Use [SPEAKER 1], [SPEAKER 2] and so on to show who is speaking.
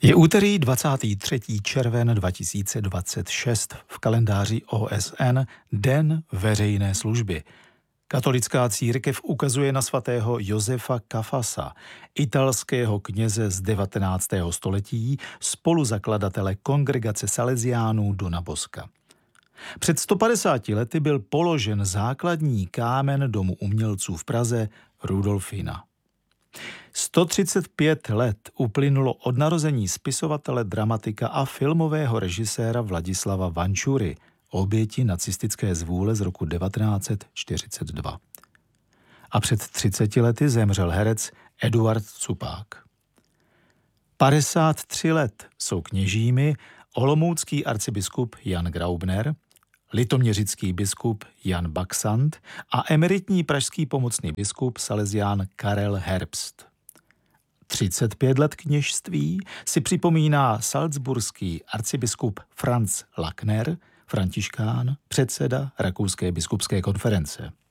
[SPEAKER 1] Je úterý 23. červen 2026, v kalendáři OSN Den veřejné služby. Katolická církev ukazuje na svatého Josefa Cafasa, italského kněze z 19. století, spoluzakladatele kongregace Salesiánů Dona Bosca. Před 150 lety byl položen základní kámen Domu umělců v Praze Rudolfina. 135 let uplynulo od narození spisovatele, dramatika a filmového režiséra Vladislava Vančury, oběti nacistické zvůle z roku 1942. A před 30 lety zemřel herec Eduard Cupák. 53 let jsou kněžími olomoucký arcibiskup Jan Graubner, litoměřický biskup Jan Baxant a emeritní pražský pomocný biskup salesián Karel Herbst. 35 let kněžství si připomíná salzburský arcibiskup Franz Lackner, františkán, předseda Rakouské biskupské konference.